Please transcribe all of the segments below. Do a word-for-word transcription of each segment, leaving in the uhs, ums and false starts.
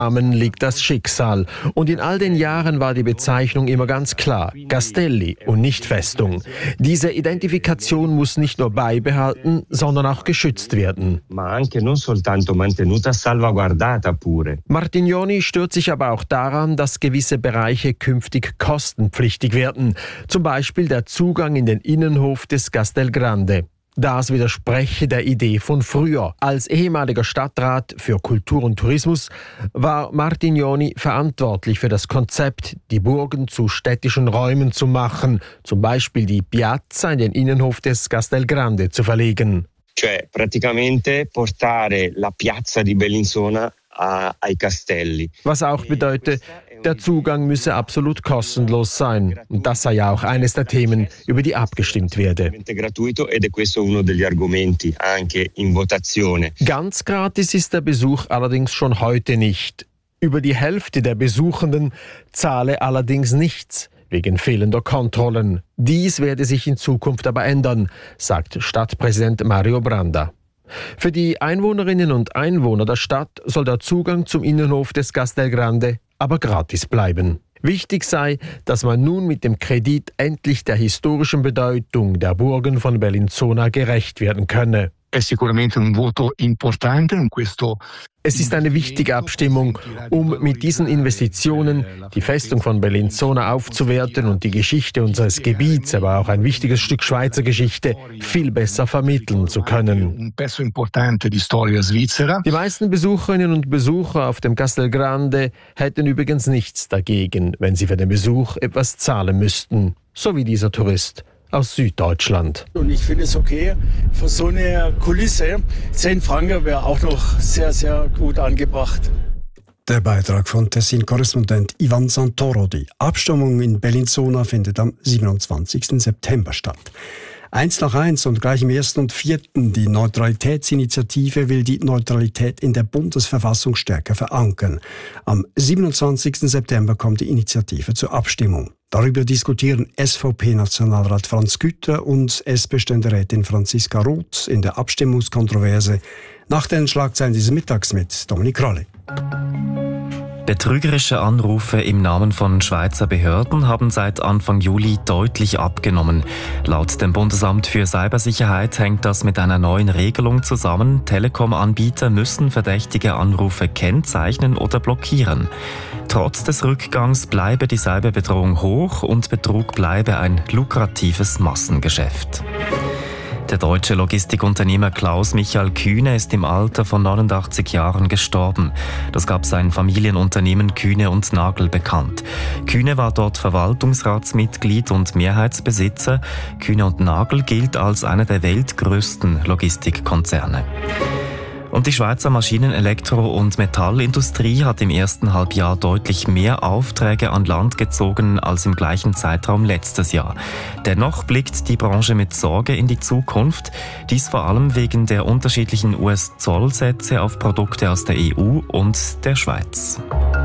Namen liegt das Schicksal. Und in all den Jahren war die Bezeichnung immer ganz klar: Castelli und nicht Festung. Diese Identifikation muss nicht nur beibehalten, sondern auch geschützt werden. Martignoni stört sich aber auch daran, dass gewisse Bereiche künftig kostenpflichtig werden. Zum Beispiel der Zugang in den Innenhof des Castel Grande. Das widerspreche der Idee von früher. Als ehemaliger Stadtrat für Kultur und Tourismus war Martignoni verantwortlich für das Konzept, die Burgen zu städtischen Räumen zu machen, zum Beispiel die Piazza in den Innenhof des Castel Grande zu verlegen. Cioè, praticamente portare la piazza di Bellinzona ai Castelli. Was auch bedeutet, der Zugang müsse absolut kostenlos sein. Und das sei ja auch eines der Themen, über die abgestimmt werde. Ganz gratis ist der Besuch allerdings schon heute nicht. Über die Hälfte der Besuchenden zahle allerdings nichts, wegen fehlender Kontrollen. Dies werde sich in Zukunft aber ändern, sagt Stadtpräsident Mario Branda. Für die Einwohnerinnen und Einwohner der Stadt soll der Zugang zum Innenhof des Castel Grande aber gratis bleiben. Wichtig sei, dass man nun mit dem Kredit endlich der historischen Bedeutung der Burgen von Bellinzona gerecht werden könne. Es ist eine wichtige Abstimmung, um mit diesen Investitionen die Festung von Bellinzona aufzuwerten und die Geschichte unseres Gebiets, aber auch ein wichtiges Stück Schweizer Geschichte, viel besser vermitteln zu können. Die meisten Besucherinnen und Besucher auf dem Castel Grande hätten übrigens nichts dagegen, wenn sie für den Besuch etwas zahlen müssten, so wie dieser Tourist aus Süddeutschland. Und ich finde es okay, für so eine Kulisse, zehn Franken wäre auch noch sehr, sehr gut angebracht. Der Beitrag von Tessin-Korrespondent Ivan Santoro. Die Abstimmung in Bellinzona findet am siebenundzwanzigsten September statt. Eins nach eins und gleich im ersten und vierten. Die Neutralitätsinitiative will die Neutralität in der Bundesverfassung stärker verankern. Am siebenundzwanzigsten September kommt die Initiative zur Abstimmung. Darüber diskutieren S V P-Nationalrat Franz Gütter und S P-Ständerätin Franziska Roth in der Abstimmungskontroverse. Nach den Schlagzeilen dieses Mittags mit Dominik Rolle. Betrügerische Anrufe im Namen von Schweizer Behörden haben seit Anfang Juli deutlich abgenommen. Laut dem Bundesamt für Cybersicherheit hängt das mit einer neuen Regelung zusammen. Telekom-Anbieter müssen verdächtige Anrufe kennzeichnen oder blockieren. Trotz des Rückgangs bleibe die Cyberbedrohung hoch und Betrug bleibe ein lukratives Massengeschäft. Der deutsche Logistikunternehmer Klaus Michael Kühne ist im Alter von neunundachtzig Jahren gestorben. Das gab sein Familienunternehmen Kühne und Nagel bekannt. Kühne war dort Verwaltungsratsmitglied und Mehrheitsbesitzer. Kühne und Nagel gilt als einer der weltgrößten Logistikkonzerne. Und die Schweizer Maschinen-, Elektro- und Metallindustrie hat im ersten Halbjahr deutlich mehr Aufträge an Land gezogen als im gleichen Zeitraum letztes Jahr. Dennoch blickt die Branche mit Sorge in die Zukunft, dies vor allem wegen der unterschiedlichen U S-Zollsätze auf Produkte aus der E U und der Schweiz.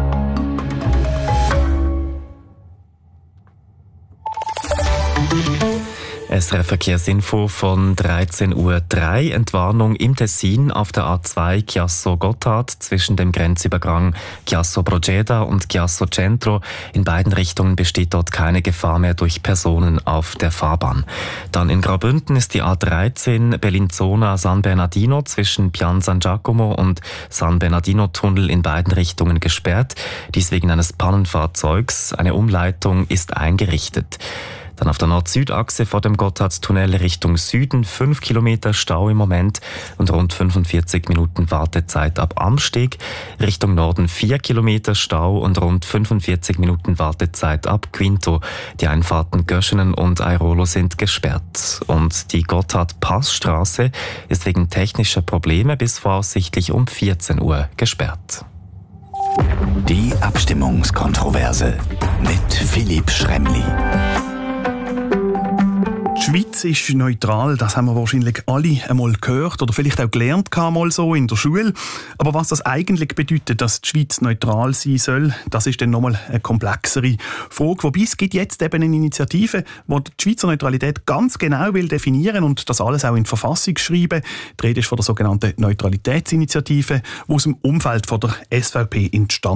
S R F Verkehrsinfo von dreizehn Uhr drei. Entwarnung im Tessin auf der A zwei Chiasso-Gotthard zwischen dem Grenzübergang Chiasso-Brogeda und Chiasso-Centro. In beiden Richtungen besteht dort keine Gefahr mehr durch Personen auf der Fahrbahn. Dann in Graubünden ist die A dreizehn Bellinzona-San Bernardino zwischen Pian San Giacomo und San Bernardino-Tunnel in beiden Richtungen gesperrt. Dies wegen eines Pannenfahrzeugs. Eine Umleitung ist eingerichtet. Dann auf der Nord-Süd-Achse vor dem Gotthardtunnel Richtung Süden fünf Kilometer Stau im Moment und rund fünfundvierzig Minuten Wartezeit ab Amsteg. Richtung Norden vier Kilometer Stau und rund fünfundvierzig Minuten Wartezeit ab Quinto. Die Einfahrten Göschenen und Airolo sind gesperrt. Und die Gotthard-Passstraße ist wegen technischer Probleme bis voraussichtlich um vierzehn Uhr gesperrt. Die Abstimmungskontroverse mit Philipp Schremli. Die Schweiz ist neutral, das haben wir wahrscheinlich alle einmal gehört oder vielleicht auch gelernt mal so in der Schule. Aber was das eigentlich bedeutet, dass die Schweiz neutral sein soll, das ist dann nochmal eine komplexere Frage. Wobei es gibt jetzt eben eine Initiative, die die Schweizer Neutralität ganz genau will definieren und das alles auch in die Verfassung schreiben. Die Rede ist von der sogenannten Neutralitätsinitiative, die aus dem Umfeld von der S V P entstanden